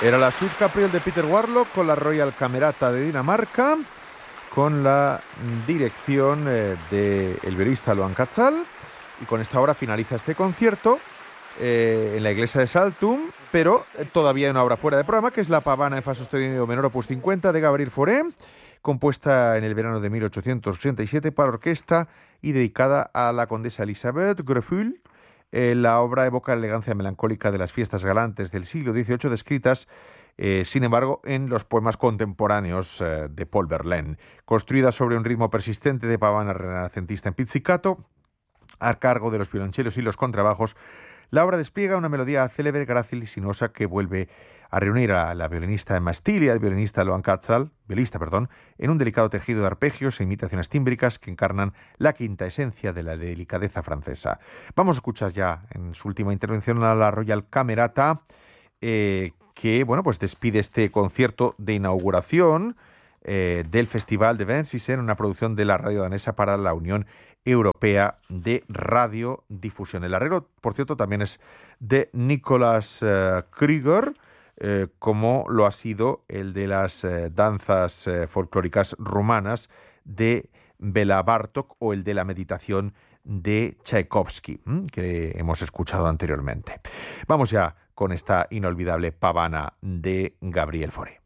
Era la Suite Capriel de Peter Warlock con la Royal Camerata de Dinamarca, con la dirección del violista Loan Catzal, y con esta obra finaliza este concierto en la iglesia de Saltum, pero todavía hay una obra fuera de programa, que es la Pavana en fa sostenido menor opus 50 de Gabriel Fauré, compuesta en el verano de 1887 para orquesta y dedicada a la condesa Elisabeth Grefful. La obra evoca la elegancia melancólica de las fiestas galantes del siglo XVIII, descritas, sin embargo, en los poemas contemporáneos de Paul Verlaine. Construida sobre un ritmo persistente de pavana renacentista en pizzicato, a cargo de los violonchelos y los contrabajos, la obra despliega una melodía célebre, grácil y sinuosa que vuelve a reunir a la violinista Emma Steele y al violista Loan Catzal, en un delicado tejido de arpegios e imitaciones tímbricas que encarnan la quinta esencia de la delicadeza francesa. Vamos a escuchar ya en su última intervención a la Royal Camerata, que pues despide este concierto de inauguración del Festival de Vensissen, una producción de la radio danesa para la Unión Europea de Radiodifusión. El arreglo, por cierto, también es de Nicolas Krieger, como lo ha sido el de las danzas folclóricas rumanas de Bela Bartók o el de la meditación de Tchaikovsky, que hemos escuchado anteriormente. Vamos ya con esta inolvidable pavana de Gabriel Fauré.